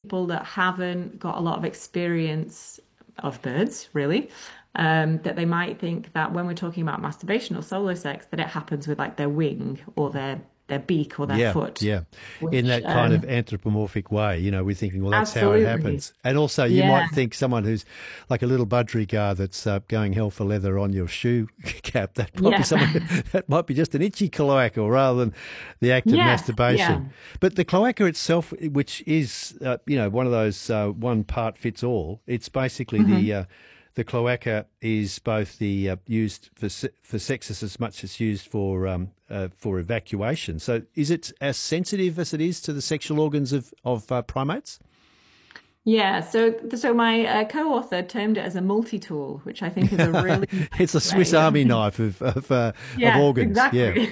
people that haven't got a lot of experience of birds, really, that they might think that when we're talking about masturbation or solo sex, that it happens with like their wing or their beak or their Yeah, foot, yeah. In which that kind of anthropomorphic way, we're thinking, well, that's how it absolutely, happens. And also, you yeah, might think someone who's like a little budgerigar that's going hell for leather on your shoe cap, that might be yeah, someone, that might be just an itchy cloaca rather than the act of yes, yeah. masturbation. But the cloaca itself, which is, one of those one part fits all, it's basically Mhm. the cloaca is both the used for sex as much as used for evacuation. So, is it as sensitive as it is to the sexual organs of primates? Yeah, so my co-author termed it as a multi-tool, which I think is a really It's a nice Swiss way of Army knife of yes, organs. Yeah. exactly.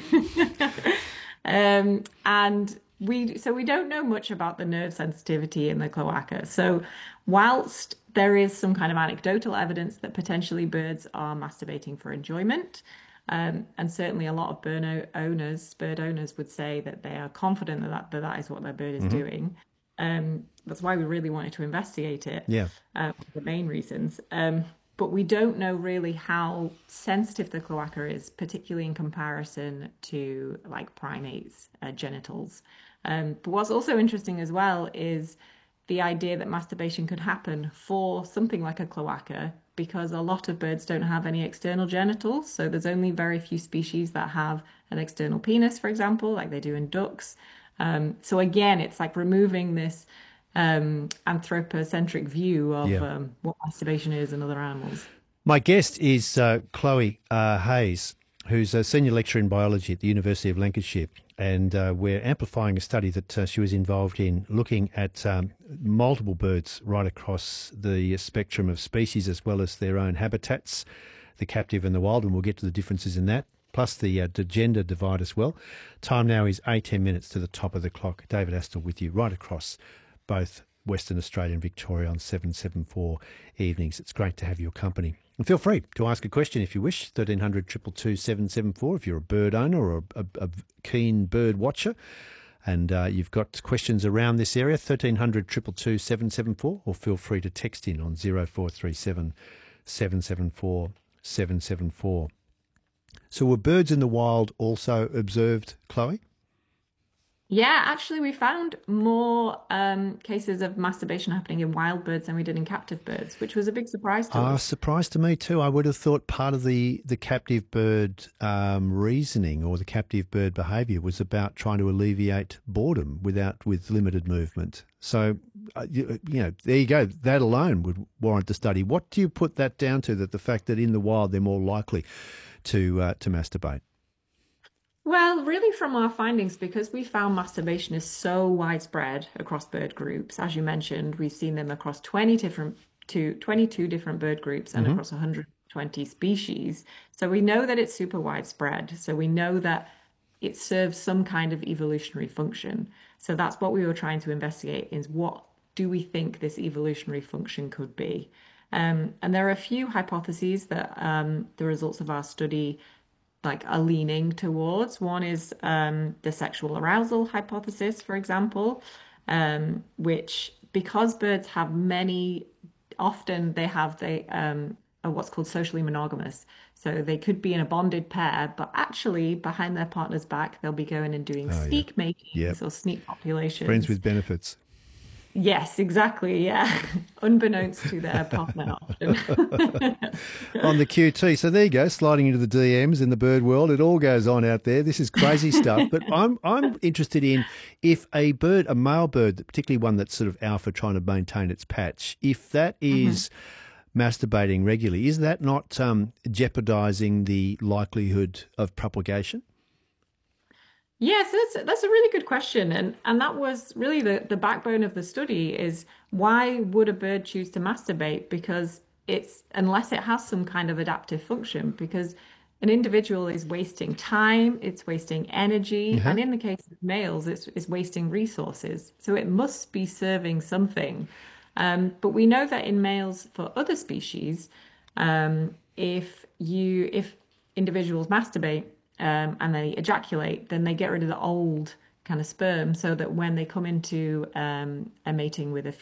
And we don't know much about the nerve sensitivity in the cloaca. So whilst there is some kind of anecdotal evidence that potentially birds are masturbating for enjoyment, and certainly a lot of bird owners would say that they are confident that is what their bird is Hmm. doing. That's why we really wanted to investigate it, Yeah. the main reasons. But we don't know really how sensitive the cloaca is, particularly in comparison to like primates' genitals. But what's also interesting as well is the idea that masturbation could happen for something like a cloaca because a lot of birds don't have any external genitals. So there's only very few species that have an external penis, for example, like they do in ducks. So again, it's like removing this anthropocentric view of Yeah. what masturbation is in other animals. My guest is Chloe Hayes, who's a senior lecturer in biology at the University of Lancashire. And we're amplifying a study that she was involved in looking at multiple birds right across the spectrum of species as well as their own habitats, the captive and the wild. And we'll get to the differences in that, plus the gender divide as well. Time now is 18 minutes to the top of the clock. David Astle with you right across both Western Australia and Victoria on 774 evenings. It's great to have your company. And feel free to ask a question if you wish, 1300 222 774 if you're a bird owner or a keen bird watcher and you've got questions around this area, 1300 222 774, or feel free to text in on 0437 774 774. So were birds in the wild also observed, Chloe? Yeah, actually, we found more cases of masturbation happening in wild birds than we did in captive birds, which was a big surprise to us. Surprise to me too. I would have thought part of the captive bird reasoning or the captive bird behaviour was about trying to alleviate boredom with limited movement. So, there you go. That alone would warrant the study. What do you put that down to? That the fact that in the wild they're more likely to masturbate. Well, really, from our findings, because we found masturbation is so widespread across bird groups, as you mentioned, we've seen them across 22 different bird groups and Hmm. across 120 species. So we know that it's super widespread. So we know that it serves some kind of evolutionary function. So that's what we were trying to investigate is what do we think this evolutionary function could be? And there are a few hypotheses that the results of our study like are leaning towards. One is the sexual arousal hypothesis, for example, which because birds have many, often they have are what's called socially monogamous. So they could be in a bonded pair, but actually behind their partner's back, they'll be going and doing Oh yeah, sneak yeah. makings or sneak Friends populations. with benefits. Yes, exactly. Yeah. Unbeknownst to their partner often. On the QT. So there you go, sliding into the DMs in the bird world. It all goes on out there. This is crazy stuff. But I'm interested in if a male bird, particularly one that's sort of alpha trying to maintain its patch, if that Mhm. is masturbating regularly, is that not jeopardizing the likelihood of propagation? Yes, that's a really good question, and that was really the backbone of the study is why would a bird choose to masturbate? Because it's unless it has some kind of adaptive function, because an individual is wasting time, it's wasting energy, Uh-huh. and in the case of males, it's wasting resources. So it must be serving something. But we know that in males for other species, if individuals masturbate and they ejaculate, then they get rid of the old kind of sperm so that when they come into a mating with a